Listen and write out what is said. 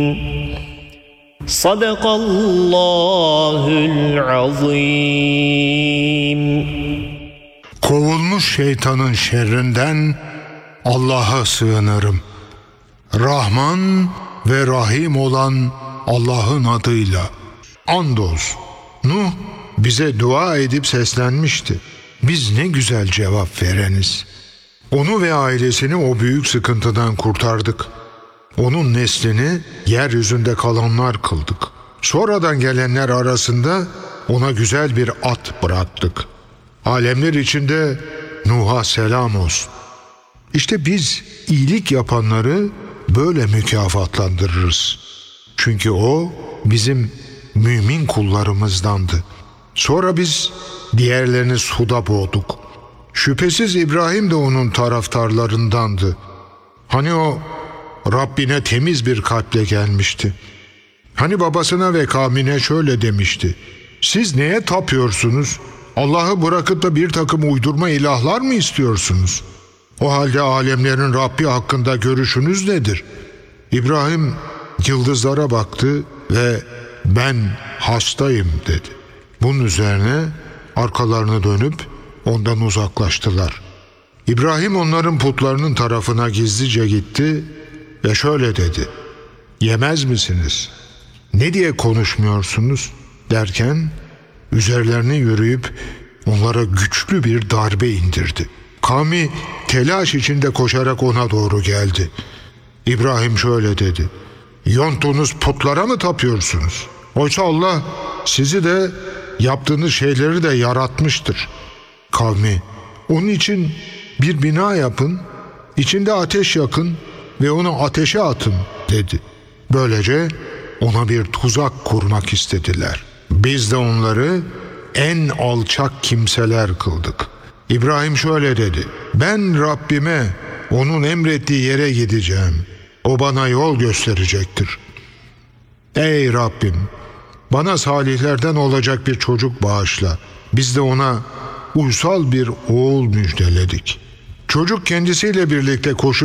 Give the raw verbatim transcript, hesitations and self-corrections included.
Sadakallahul azim. Kovulmuş şeytanın şerrinden Allah'a sığınırım. Rahman ve Rahim olan Allah'ın adıyla. Andolsun Nuh bize dua edip seslenmişti. Biz ne güzel cevap vereniz. Onu ve ailesini o büyük sıkıntıdan kurtardık. Onun neslini yeryüzünde kalanlar kıldık. Sonradan gelenler arasında ona güzel bir at bıraktık. Alemler içinde Nuh'a selam olsun. İşte biz iyilik yapanları böyle mükafatlandırırız. Çünkü o bizim mümin kullarımızdandı. Sonra biz diğerlerini suda boğduk. Şüphesiz İbrahim de onun taraftarlarındandı. Hani o Rabbine temiz bir kalple gelmişti. Hani babasına ve kavmine şöyle demişti: siz neye tapıyorsunuz? Allah'ı bırakıp da bir takım uydurma ilahlar mı istiyorsunuz? O halde alemlerin Rabbi hakkında görüşünüz nedir? İbrahim yıldızlara baktı ve ben hastayım dedi. Bunun üzerine arkalarını dönüp ondan uzaklaştılar. İbrahim onların putlarının tarafına gizlice gitti ve şöyle dedi: yemez misiniz? Ne diye konuşmuyorsunuz? Derken üzerlerine yürüyüp onlara güçlü bir darbe indirdi. Kavmi telaş içinde koşarak ona doğru geldi. İbrahim şöyle dedi: yontunuz putlara mı tapıyorsunuz? Oysa Allah sizi de yaptığınız şeyleri de yaratmıştır. Kavmi, onun için bir bina yapın, içinde ateş yakın ve onu ateşe atın dedi. Böylece ona bir tuzak kurmak istediler. Biz de onları en alçak kimseler kıldık. İbrahim şöyle dedi: ben Rabbime, onun emrettiği yere gideceğim. O bana yol gösterecektir. Ey Rabbim, bana salihlerden olacak bir çocuk bağışla. Biz de ona uysal bir oğul müjdeledik. Çocuk kendisiyle birlikte koşup